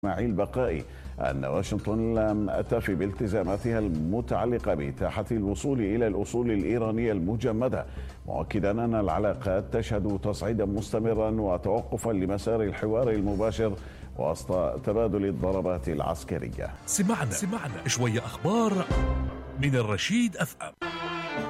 إسماعيل بقائي أن واشنطن لم تفي بالتزاماتها المتعلقة بإتاحة الوصول إلى الأصول الإيرانية المجمدة، مؤكدا أن العلاقات تشهد تصعيدا مستمرا وتوقفا لمسار الحوار المباشر وسط تبادل الضربات العسكرية. سمعنا شوية أخبار من الرشيد FM.